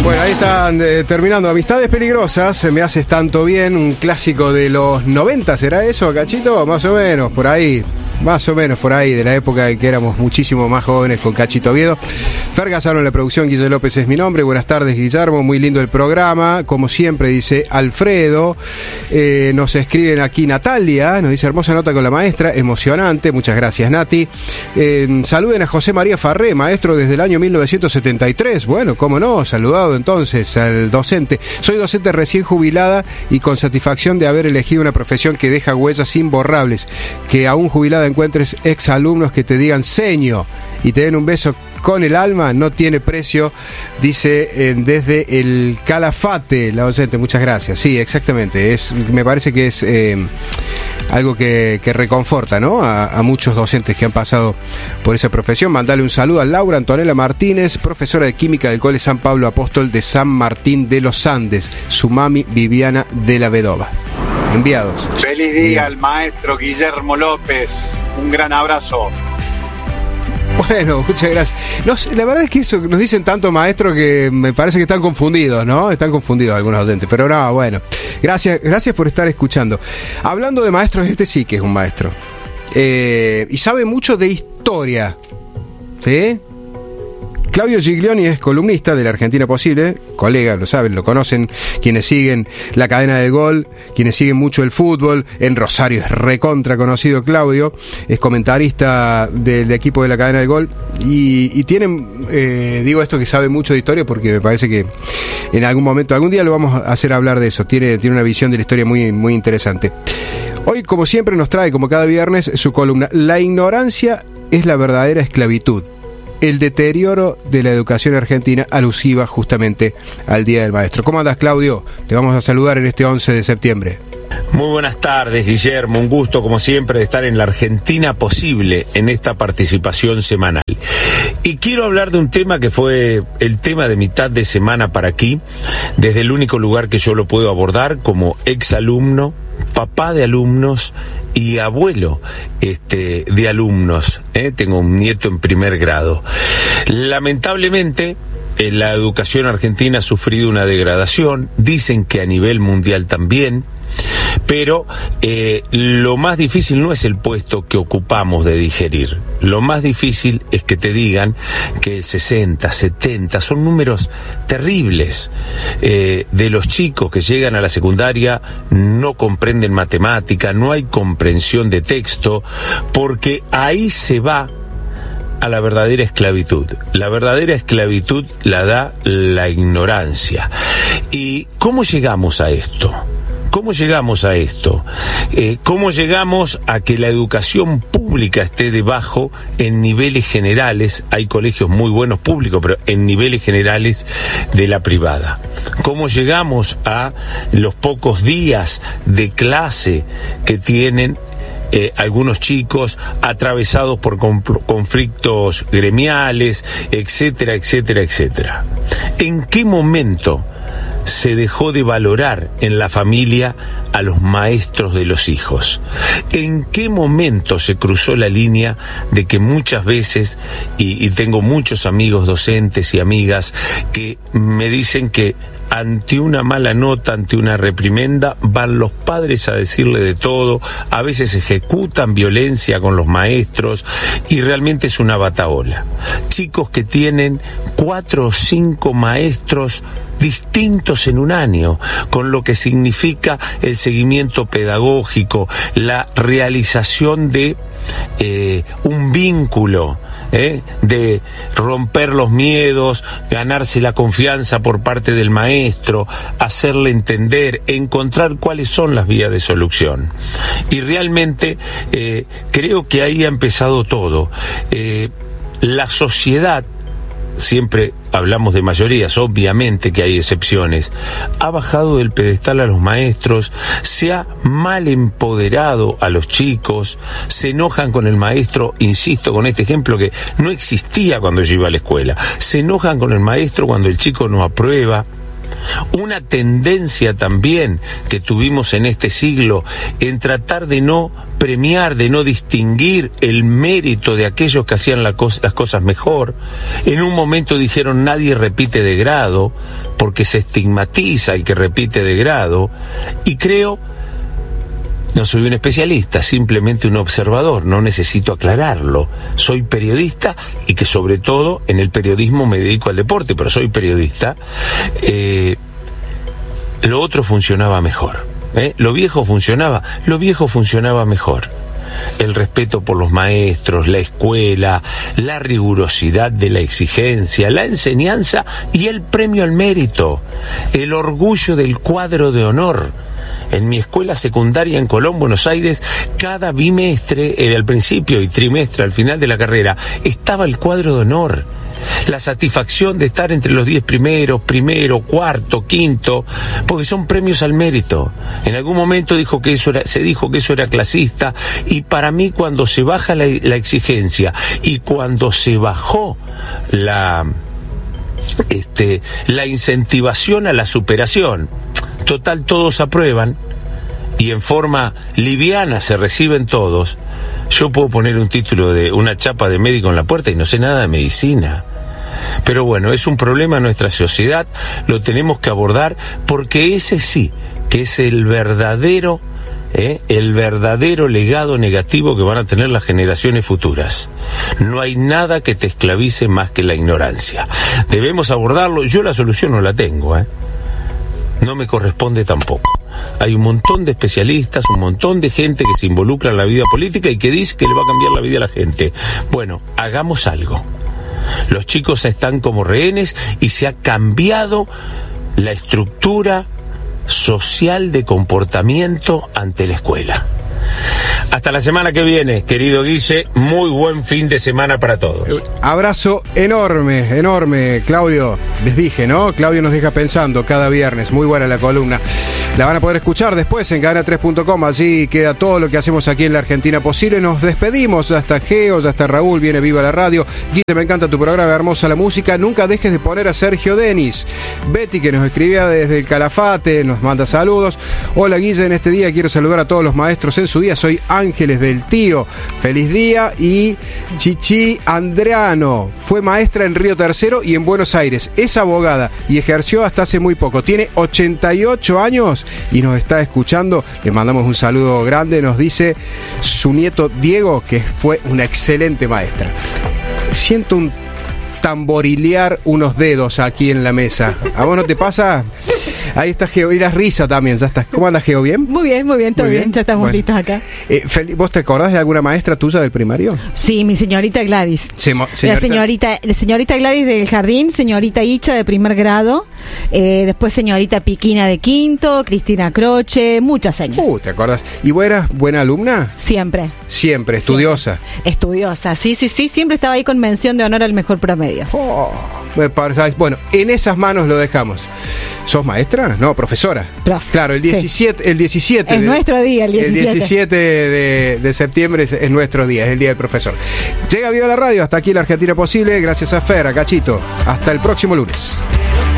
Bueno, ahí están terminando Amistades Peligrosas, Me Haces Tanto Bien, un clásico de los 90, ¿será eso, Cachito? Más o menos, por ahí, de la época en que éramos muchísimo más jóvenes con Cachito Oviedo. Fer Gasaro en la producción, Guille López es mi nombre. Buenas tardes, Guillermo, muy lindo el programa, como siempre, dice Alfredo. Nos escriben aquí Natalia, nos dice hermosa nota con la maestra, emocionante, muchas gracias, Nati. Saluden a José María Farré, maestro desde el año 1973. Bueno, cómo no, saludado entonces al docente. Soy docente recién jubilada y con satisfacción de haber elegido una profesión que deja huellas imborrables. Que aún jubilada encuentres exalumnos que te digan seño y te den un beso con el alma, no tiene precio, dice desde el Calafate, la docente. Muchas gracias. Sí, exactamente. Me parece que es algo que reconforta, ¿no? A muchos docentes que han pasado por esa profesión. Mandale un saludo a Laura Antonella Martínez, profesora de química del Cole San Pablo Apóstol de San Martín de los Andes, su mami Viviana de la Vedova. Enviados. Feliz día al maestro Guillermo López. Un gran abrazo. Bueno, muchas gracias. La verdad es que eso nos dicen tanto, maestro, que me parece que están confundidos, ¿no? Están confundidos algunos docentes, pero no, bueno. Gracias por estar escuchando. Hablando de maestros, este sí que es un maestro. Y sabe mucho de historia, ¿sí? Claudio Giglioni es columnista de La Argentina Posible, colega, lo saben, lo conocen, quienes siguen la cadena del gol, quienes siguen mucho el fútbol. En Rosario es recontra conocido Claudio, es comentarista del equipo de la cadena del gol y tienen, digo esto que sabe mucho de historia porque me parece que en algún momento, algún día lo vamos a hacer hablar de eso. Tiene una visión de la historia muy, muy interesante. Hoy, como siempre, nos trae, como cada viernes, su columna La ignorancia es la verdadera esclavitud. El deterioro de la educación argentina, alusiva justamente al Día del Maestro. ¿Cómo andas, Claudio? Te vamos a saludar en este 11 de septiembre. Muy buenas tardes, Guillermo. Un gusto, como siempre, de estar en La Argentina Posible en esta participación semanal. Y quiero hablar de un tema que fue el tema de mitad de semana para aquí, desde el único lugar que yo lo puedo abordar como exalumno, papá de alumnos y abuelo de alumnos. Tengo un nieto en primer grado. Lamentablemente, la educación argentina ha sufrido una degradación, dicen que a nivel mundial también, pero lo más difícil no es el puesto que ocupamos de digerir. Lo más difícil es que te digan que el 60, 70, son números terribles, de los chicos que llegan a la secundaria no comprenden matemática, no hay comprensión de texto, porque ahí se va a la verdadera esclavitud. La verdadera esclavitud la da la ignorancia. ¿Y cómo llegamos a esto? ¿Cómo llegamos a esto? ¿Cómo llegamos a que la educación pública esté debajo en niveles generales? Hay colegios muy buenos públicos, pero en niveles generales de la privada. ¿Cómo llegamos a los pocos días de clase que tienen algunos chicos atravesados por conflictos gremiales, etcétera, etcétera, etcétera? ¿En qué momento se dejó de valorar en la familia a los maestros de los hijos? ¿En qué momento se cruzó la línea de que muchas veces, y tengo muchos amigos docentes y amigas que me dicen que ante una mala nota, ante una reprimenda, van los padres a decirle de todo, a veces ejecutan violencia con los maestros y realmente es una batahola? Chicos que tienen 4 o 5 maestros distintos en un año, con lo que significa el seguimiento pedagógico, la realización de un vínculo, de romper los miedos, ganarse la confianza por parte del maestro, hacerle entender, encontrar cuáles son las vías de solución. Y realmente creo que ahí ha empezado todo. La sociedad, siempre hablamos de mayorías, obviamente que hay excepciones, ha bajado del pedestal a los maestros, se ha mal empoderado a los chicos, se enojan con el maestro, insisto con este ejemplo que no existía cuando yo iba a la escuela, se enojan con el maestro cuando el chico no aprueba, una tendencia también que tuvimos en este siglo en tratar de no premiar, de no distinguir el mérito de aquellos que hacían las cosas mejor. En un momento dijeron nadie repite de grado, porque se estigmatiza el que repite de grado, y creo, no soy un especialista, simplemente un observador, no necesito aclararlo. Soy periodista y que sobre todo en el periodismo me dedico al deporte, pero soy periodista. Lo otro funcionaba mejor. Lo viejo funcionaba mejor. El respeto por los maestros, la escuela, la rigurosidad de la exigencia, la enseñanza y el premio al mérito, el orgullo del cuadro de honor. En mi escuela secundaria en Colón, Buenos Aires, cada bimestre, al principio y trimestre al final de la carrera, estaba el cuadro de honor. La satisfacción de estar entre los 10 primeros, primero, cuarto, quinto, porque son premios al mérito. En algún momento se dijo que eso era clasista, y para mí cuando se baja la exigencia y cuando se bajó la incentivación a la superación, total todos aprueban y en forma liviana se reciben todos. Yo puedo poner un título de una chapa de médico en la puerta y no sé nada de medicina. Pero bueno, es un problema en nuestra sociedad, lo tenemos que abordar, porque ese sí, que es el verdadero legado negativo que van a tener las generaciones futuras. No hay nada que te esclavice más que la ignorancia. Debemos abordarlo. Yo la solución no la tengo, no me corresponde tampoco. Hay un montón de especialistas, un montón de gente que se involucra en la vida política y que dice que le va a cambiar la vida a la gente. Bueno, hagamos algo. Los chicos están como rehenes y se ha cambiado la estructura social de comportamiento ante la escuela. Hasta la semana que viene, querido Guille, muy buen fin de semana para todos. Abrazo enorme, enorme, Claudio. Les dije, ¿no? Claudio nos deja pensando cada viernes, muy buena la columna. La van a poder escuchar después en cadena3.com, allí queda todo lo que hacemos aquí en la Argentina Posible. Nos despedimos, hasta Geo, hasta Raúl, viene Viva la Radio. Guille, me encanta tu programa, hermosa la música. Nunca dejes de poner a Sergio Denis. Betty, que nos escribía desde el Calafate, nos manda saludos. Hola Guille, en este día quiero saludar a todos los maestros en su día. Soy Ángeles del Tío. Feliz día. Y Chichi Andreano fue maestra en Río Tercero y en Buenos Aires. Es abogada y ejerció hasta hace muy poco. Tiene 88 años y nos está escuchando. Le mandamos un saludo grande. Nos dice su nieto Diego que fue una excelente maestra. Siento un tamborilear unos dedos aquí en la mesa. ¿A vos no te pasa? Ahí está Geo, y la risa también, ya está. ¿Cómo andas, Geo? ¿Bien? Muy bien, todo bien, ya estamos listos acá. ¿Vos te acordás de alguna maestra tuya del primario? Sí, mi señorita Gladys. La señorita Gladys del jardín, señorita Icha de primer grado, después señorita Piquina de quinto, Cristina Croce, muchas señas. ¿Te acordás? ¿Y vos eras buena alumna? Siempre, estudiosa. Estudiosa, sí, siempre estaba ahí con mención de honor al mejor promedio. Bueno, en esas manos lo dejamos. ¿Sos maestra? No, profesora. Claro, el 17. Es nuestro día, el 17. El 17 de septiembre es nuestro día, es el día del profesor. Llega Viva la Radio, hasta aquí la Argentina Posible, gracias a Fer, a Cachito. Hasta el próximo lunes.